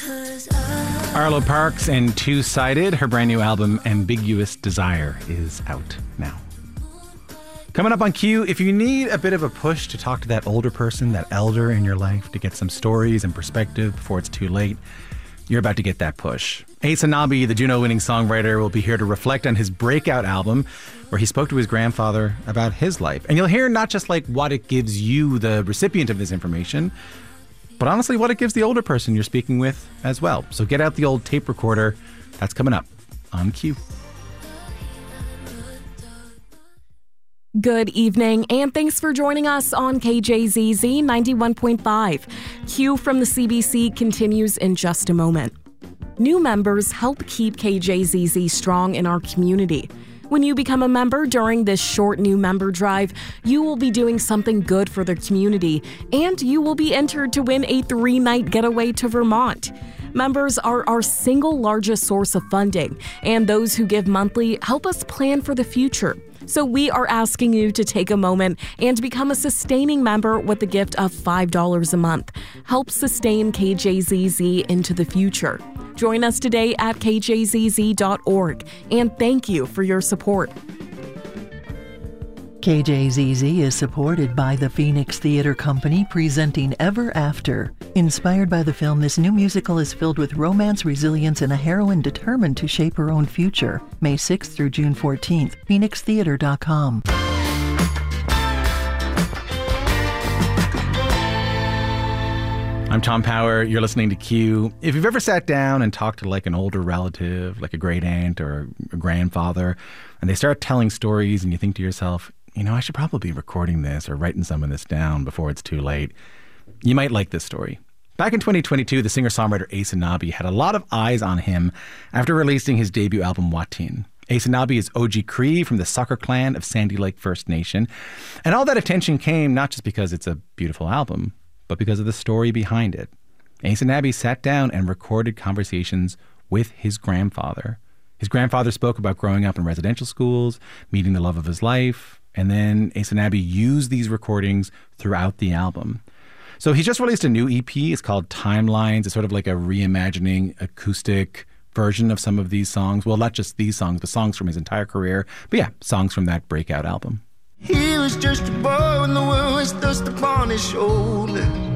Arlo Parks and Two-Sided, her brand new album Ambiguous Desire is out now. Coming up on Q, if you need a bit of a push to talk to that older person, that elder in your life, to get some stories and perspective before it's too late, you're about to get that push. Ace Anabi, the Juno-winning songwriter, will be here to reflect on his breakout album, where he spoke to his grandfather about his life. And you'll hear not just like what it gives you, the recipient of this information, but honestly what it gives the older person you're speaking with as well. So get out the old tape recorder. That's coming up on Q. Good evening, and thanks for joining us on KJZZ 91.5. Q from the CBC continues in just a moment. New members help keep KJZZ strong in our community. When you become a member during this short new member drive, you will be doing something good for the community, and you will be entered to win a 3-night getaway to Vermont. Members are our single largest source of funding, and those who give monthly help us plan for the future. So we are asking you to take a moment and become a sustaining member with a gift of $5 a month. Help sustain KJZZ into the future. Join us today at kjzz.org, and thank you for your support. KJZZ is supported by the Phoenix Theater Company, presenting Ever After. Inspired by the film, this new musical is filled with romance, resilience, and a heroine determined to shape her own future. May 6th through June 14th, phoenixtheater.com. I'm Tom Power. You're listening to Q. If you've ever sat down and talked to like an older relative, like a great aunt or a grandfather, and they start telling stories and you think to yourself, you know, I should probably be recording this or writing some of this down before it's too late, you might like this story. Back in 2022, the singer-songwriter Ace Anabi had a lot of eyes on him after releasing his debut album, Watin. Ace Anabi is OG Cree from the Sucker Clan of Sandy Lake First Nation. And all that attention came not just because it's a beautiful album, but because of the story behind it. Ace Anabi sat down and recorded conversations with his grandfather. His grandfather spoke about growing up in residential schools, meeting the love of his life, and then Ace Anabi used these recordings throughout the album. So he's just released a new EP. It's called Timelines. It's sort of like a reimagining acoustic version of some of these songs. Well, not just these songs, but songs from his entire career. But yeah, songs from that breakout album. He was just a boy when the world was thrust upon his shoulder.